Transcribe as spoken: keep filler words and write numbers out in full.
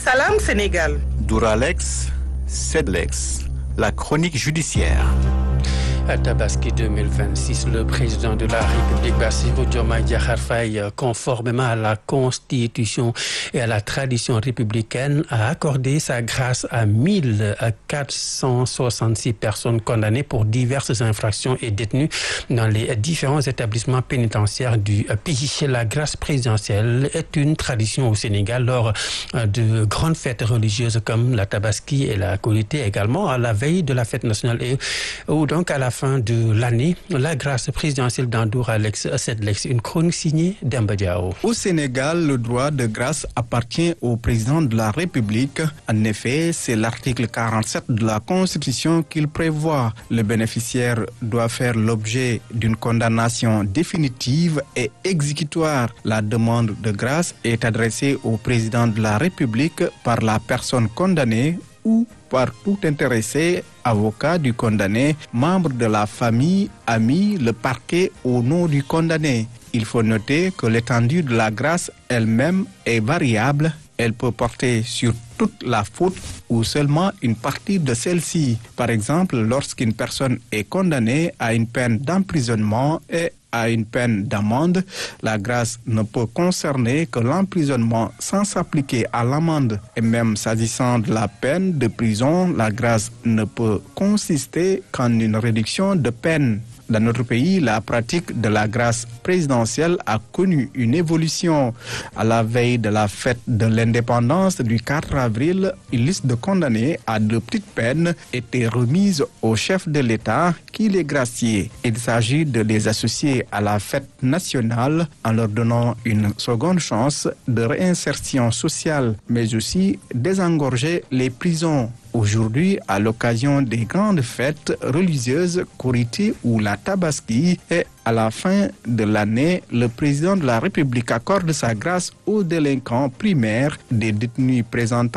Salam Sénégal. Duralex, Sedlex, la chronique judiciaire. À Tabaski deux mille vingt-six, le président de la République, Bassirou Diomaye Diakhar Faye, conformément à la Constitution et à la tradition républicaine, a accordé sa grâce à mille quatre cent soixante-six personnes condamnées pour diverses infractions et détenues dans les différents établissements pénitentiaires du pays. La grâce présidentielle est une tradition au Sénégal lors de grandes fêtes religieuses comme la Tabaski et la Korité, également à la veille de la fête nationale et ou donc à la fin de l'année, la grâce présidentielle d'Andour Alex Sedlex, une chronique signée Demba Diao. Au Sénégal, le droit de grâce appartient au président de la République. En effet, c'est l'article quarante-sept de la Constitution qu'il prévoit. Le bénéficiaire doit faire l'objet d'une condamnation définitive et exécutoire. La demande de grâce est adressée au président de la République par la personne condamnée ou par tout intéressé, avocat du condamné, membre de la famille, ami, le parquet au nom du condamné. Il faut noter que l'étendue de la grâce elle-même est variable. Elle peut porter sur toute la faute ou seulement une partie de celle-ci. Par exemple, lorsqu'une personne est condamnée à une peine d'emprisonnement et à une peine d'amende, la grâce ne peut concerner que l'emprisonnement sans s'appliquer à l'amende. Et même s'agissant de la peine de prison, la grâce ne peut consister qu'en une réduction de peine. Dans notre pays, la pratique de la grâce présidentielle a connu une évolution. À la veille de la fête de l'indépendance du quatre avril, une liste de condamnés à de petites peines était remise au chef de l'État qui les graciait. Il s'agit de les associer à la fête nationale en leur donnant une seconde chance de réinsertion sociale, mais aussi désengorger les prisons. Aujourd'hui, à l'occasion des grandes fêtes religieuses, Korité ou la Tabaski, et à la fin de l'année, le président de la République accorde sa grâce aux délinquants primaires des détenus présentant